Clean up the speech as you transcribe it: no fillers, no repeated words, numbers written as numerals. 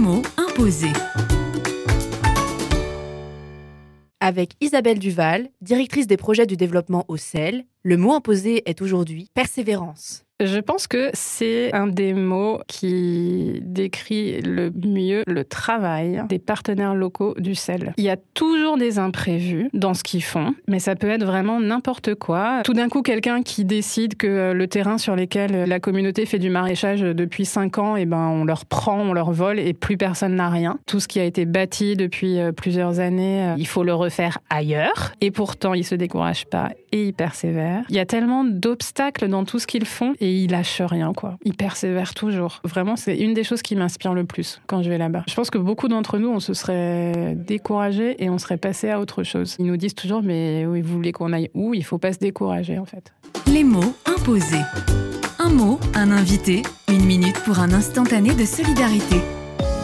mots imposés. Avec Isabelle Duval, directrice des projets du développement au CEL, le mot imposé est aujourd'hui persévérance. Je pense que c'est un des mots qui décrit le mieux le travail des partenaires locaux du CEL. Il y a toujours des imprévus dans ce qu'ils font, mais ça peut être vraiment n'importe quoi. Tout d'un coup, quelqu'un qui décide que le terrain sur lequel la communauté fait du maraîchage depuis 5 ans, on leur prend, on leur vole et plus personne n'a rien. Tout ce qui a été bâti depuis plusieurs années, il faut le refaire ailleurs. Et pourtant, ils se découragent pas et ils persévèrent. Il y a tellement d'obstacles dans tout ce qu'ils font et ils lâchent rien, quoi. Ils persévèrent toujours. Vraiment, c'est une des choses qui m'inspire le plus quand je vais là-bas. Je pense que beaucoup d'entre nous, on se serait découragés et on serait passé à autre chose. Ils nous disent toujours, mais oui, vous voulez qu'on aille où ? Il faut pas se décourager, en fait. Les mots imposés. Un mot, un invité, 1 minute pour un instantané de solidarité.